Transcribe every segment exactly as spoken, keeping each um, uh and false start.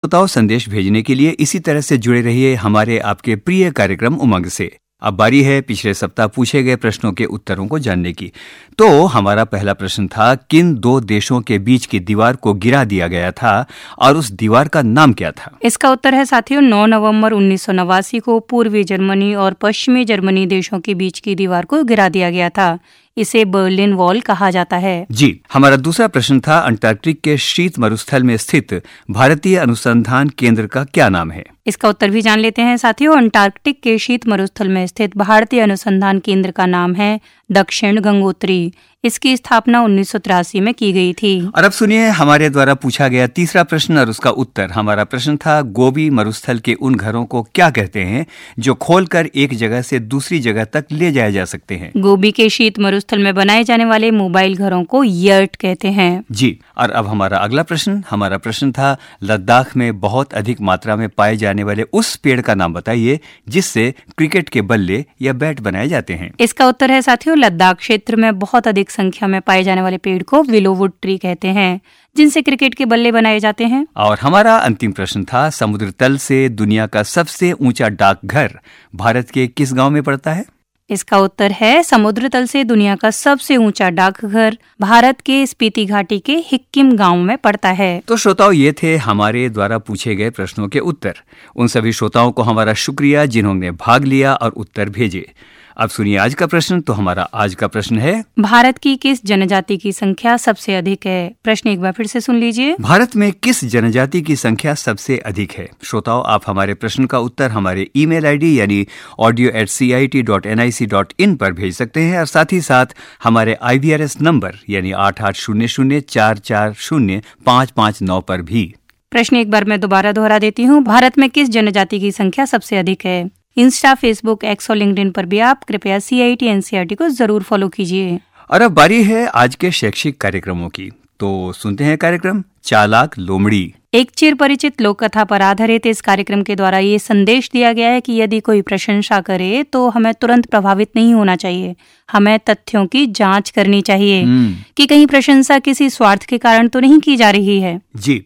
श्रोताओं, संदेश भेजने के लिए इसी तरह से जुड़े रहिए हमारे आपके प्रिय कार्यक्रम उमंग से। अब बारी है पिछले सप्ताह पूछे गए प्रश्नों के उत्तरों को जानने की। तो हमारा पहला प्रश्न था, किन दो देशों के बीच की दीवार को गिरा दिया गया था और उस दीवार का नाम क्या था? इसका उत्तर है साथियों, नौ नवंबर उन्नीस सौ नवासी को पूर्वी जर्मनी और पश्चिमी जर्मनी देशों के बीच की दीवार को गिरा दिया गया था। इसे बर्लिन वॉल कहा जाता है। जी। हमारा दूसरा प्रश्न था, अंटार्कटिक के शीत मरुस्थल में स्थित भारतीय अनुसंधान केंद्र का क्या नाम है? इसका उत्तर भी जान लेते हैं साथियों। अंटार्कटिक के शीत मरुस्थल में स्थित भारतीय अनुसंधान केंद्र का नाम है दक्षिण गंगोत्री। इसकी स्थापना उन्नीस सौ तिरासी में की गई थी। और अब सुनिए हमारे द्वारा पूछा गया तीसरा प्रश्न और उसका उत्तर। हमारा प्रश्न था, गोबी मरुस्थल के उन घरों को क्या कहते हैं जो खोलकर एक जगह से दूसरी जगह तक ले जाए जा सकते हैं? गोबी के शीत मरुस्थल में बनाए जाने वाले मोबाइल घरों को यर्ट कहते हैं। जी। और अब हमारा अगला प्रश्न हमारा प्रश्न था, लद्दाख में बहुत अधिक मात्रा में पाए जाने वाले उस पेड़ का नाम बताइए जिससे क्रिकेट के बल्ले या बैट बनाए जाते हैं। इसका उत्तर है साथियों, लद्दाख क्षेत्र में बहुत अधिक संख्या में पाए जाने वाले पेड़ को विलोवुड ट्री कहते हैं जिनसे क्रिकेट के बल्ले बनाए जाते हैं। और हमारा अंतिम प्रश्न था, समुद्र तल से दुनिया का सबसे ऊंचा डाकघर भारत के किस गांव में पड़ता है? इसका उत्तर है, समुद्र तल से दुनिया का सबसे ऊंचा डाकघर भारत के स्पीति घाटी के हिक्किम गांव में पड़ता है। तो श्रोताओं, ये थे हमारे द्वारा पूछे गए प्रश्नों के उत्तर। उन सभी श्रोताओं को हमारा शुक्रिया जिन्होंने भाग लिया और उत्तर भेजे। अब सुनिए आज का प्रश्न। तो हमारा आज का प्रश्न है, भारत की किस जनजाति की संख्या सबसे अधिक है? प्रश्न एक बार फिर से सुन लीजिए। भारत में किस जनजाति की संख्या सबसे अधिक है? श्रोताओं, आप हमारे प्रश्न का उत्तर हमारे ईमेल आईडी यानी audio eight C I T dot N I C dot in पर भेज सकते हैं और साथ ही साथ हमारे आई वी आर एस नंबर यानी आठ आठ शून्य शून्य चार चार शून्य पाँच पाँच नौ पर भी। प्रश्न एक बार मैं दोबारा दोहरा देती हूँ। भारत में किस जनजाति की संख्या सबसे अधिक है? इंस्टा, फेसबुक, एक्स और लिंक्डइन पर भी आप कृपया सी I T N C R T को जरूर फॉलो कीजिए। और अब बारी है आज के शैक्षिक कार्यक्रमों की। तो सुनते हैं कार्यक्रम चालाक लोमड़ी। एक चिर परिचित लोक कथा पर आधारित इस कार्यक्रम के द्वारा ये संदेश दिया गया है कि यदि कोई प्रशंसा करे तो हमें तुरंत प्रभावित नहीं होना चाहिए। हमें तथ्यों की जांच करनी चाहिए कि कहीं प्रशंसा किसी स्वार्थ के कारण तो नहीं की जा रही है। जी।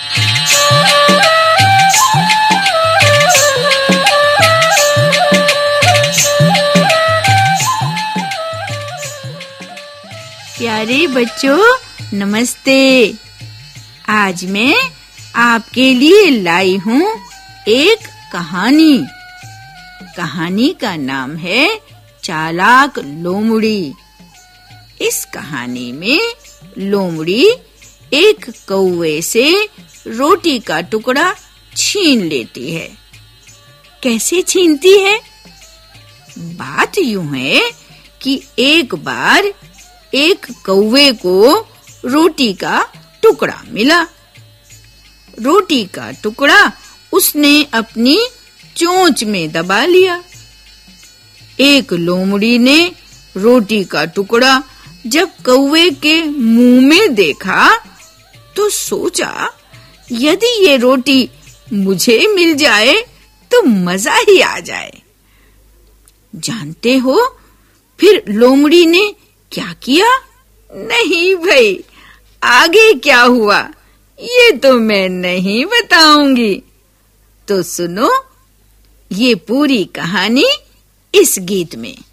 प्यारे बच्चों, नमस्ते। आज मैं आपके लिए लाई हूँ एक कहानी। कहानी का नाम है चालाक लोमड़ी। इस कहानी में लोमड़ी एक कौवे से रोटी का टुकड़ा छीन लेती है। कैसे छीनती है? बात यूं है कि एक बार एक कौवे को रोटी का टुकड़ा मिला। रोटी का टुकड़ा उसने अपनी चोंच में दबा लिया। एक लोमड़ी ने रोटी का टुकड़ा जब कौवे के मुंह में देखा तो सोचा, यदि ये रोटी मुझे मिल जाए तो मजा ही आ जाए। जानते हो फिर लोमड़ी ने क्या किया? नहीं भाई, आगे क्या हुआ ये तो मैं नहीं बताऊंगी। तो सुनो ये पूरी कहानी इस गीत में।